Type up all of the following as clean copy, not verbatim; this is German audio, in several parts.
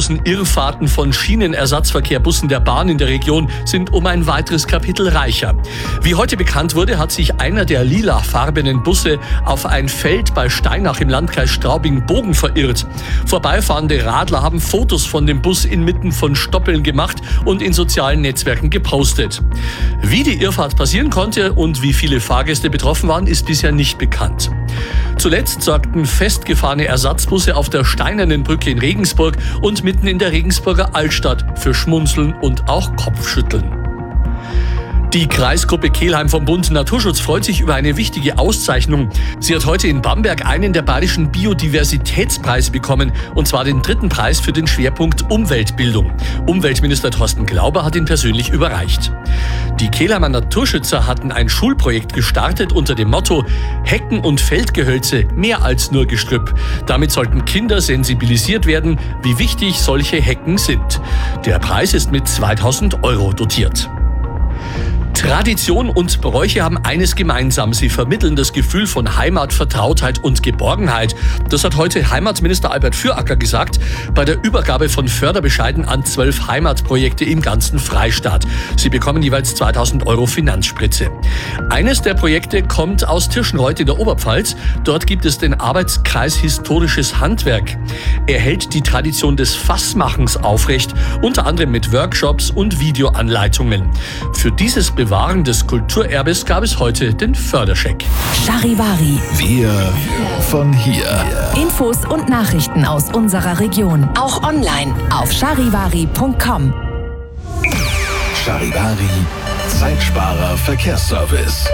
kostenlosen Irrfahrten von Schienenersatzverkehrbussen der Bahn in der Region sind um ein weiteres Kapitel reicher. Wie heute bekannt wurde, hat sich einer der lilafarbenen Busse auf ein Feld bei Steinach im Landkreis Straubing-Bogen verirrt. Vorbeifahrende Radler haben Fotos von dem Bus inmitten von Stoppeln gemacht und in sozialen Netzwerken gepostet. Wie die Irrfahrt passieren konnte und wie viele Fahrgäste betroffen waren, ist bisher nicht bekannt. Zuletzt sorgten festgefahrene Ersatzbusse auf der Steinernen Brücke in Regensburg und mitten in der Regensburger Altstadt für Schmunzeln und auch Kopfschütteln. Die Kreisgruppe Kelheim vom Bund Naturschutz freut sich über eine wichtige Auszeichnung. Sie hat heute in Bamberg einen der bayerischen Biodiversitätspreise bekommen, und zwar den 3. Preis für den Schwerpunkt Umweltbildung. Umweltminister Thorsten Glauber hat ihn persönlich überreicht. Die Kelheimer Naturschützer hatten ein Schulprojekt gestartet unter dem Motto Hecken und Feldgehölze mehr als nur Gestrüpp. Damit sollten Kinder sensibilisiert werden, wie wichtig solche Hecken sind. Der Preis ist mit 2.000 € dotiert. Tradition und Bräuche haben eines gemeinsam. Sie vermitteln das Gefühl von Heimat, Vertrautheit und Geborgenheit. Das hat heute Heimatminister Albert Füracker gesagt bei der Übergabe von Förderbescheiden an 12 Heimatprojekte im ganzen Freistaat. Sie bekommen jeweils 2.000 € Finanzspritze. Eines der Projekte kommt aus Tirschenreuth in der Oberpfalz. Dort gibt es den Arbeitskreis Historisches Handwerk. Er hält die Tradition des Fassmachens aufrecht, unter anderem mit Workshops und Videoanleitungen. Für dieses Bewahren des Kulturerbes gab es heute den Förderscheck. Charivari. Wir von hier. Infos und Nachrichten aus unserer Region. Auch online auf charivari.com. Charivari, Zeitsparer Verkehrsservice.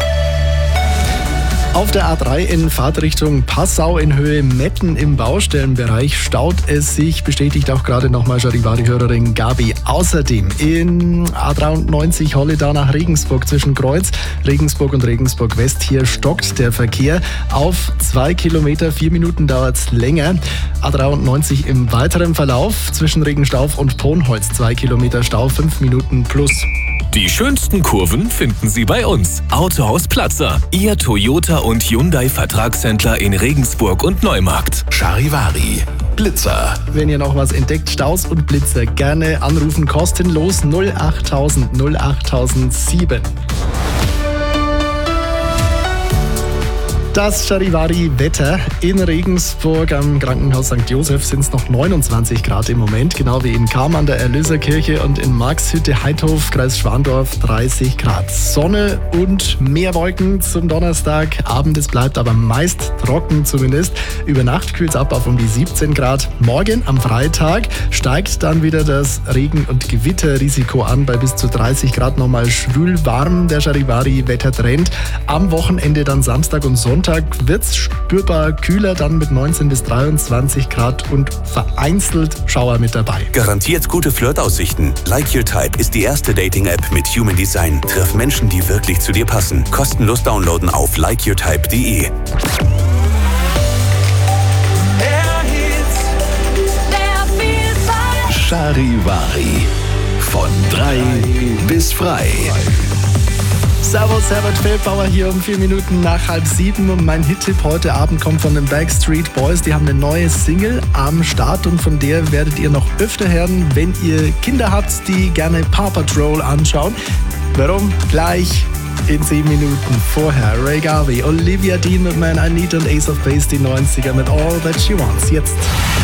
Auf der A3 in Fahrtrichtung Passau in Höhe Metten im Baustellenbereich staut es sich, bestätigt auch gerade nochmal Charivari-Hörerin Gabi. Außerdem in A93 Holleda nach Regensburg zwischen Kreuz, Regensburg und Regensburg West. Hier stockt der Verkehr auf 2 Kilometer, 4 Minuten dauert es länger. A93 im weiteren Verlauf zwischen Regenstauf und Ponholz 2 Kilometer Stau, 5 Minuten plus. Die schönsten Kurven finden Sie bei uns. Autohaus Platzer, Ihr Toyota und Hyundai Vertragshändler in Regensburg und Neumarkt. Charivari, Blitzer. Wenn ihr noch was entdeckt, Staus und Blitzer, gerne anrufen, kostenlos 08000 08007. Das Charivari-Wetter in Regensburg am Krankenhaus St. Joseph sind es noch 29 Grad im Moment, genau wie in Cham an der Erlöserkirche und in Marxhütte-Heidhof, Kreis Schwandorf 30 Grad. Sonne und mehr Wolken zum Donnerstagabend, es bleibt aber meist trocken zumindest. Über Nacht kühlt es ab auf um die 17 Grad. Morgen am Freitag steigt dann wieder das Regen- und Gewitterrisiko an bei bis zu 30 Grad, nochmal schwül warm der Charivari-Wettertrend. Am Wochenende dann Samstag und Sonntag wird es spürbar kühler, dann mit 19 bis 23 Grad und vereinzelt Schauer mit dabei. Garantiert gute Flirtaussichten. Like Your Type ist die erste Dating-App mit Human Design. Triff Menschen, die wirklich zu dir passen. Kostenlos downloaden auf likeyourtype.de. Charivari, von 3 bis frei. Servus, Herbert Feldbauer hier um 4 Minuten nach 6:30 und mein Hit-Tipp heute Abend kommt von den Backstreet Boys. Die haben eine neue Single am Start und von der werdet ihr noch öfter hören, wenn ihr Kinder habt, die gerne Paw Patrol anschauen. Warum? Gleich in 10 Minuten. Vorher Ray Garvey, Olivia Dean mit Man I Need und Ace of Base, die 90er mit All That She Wants. Jetzt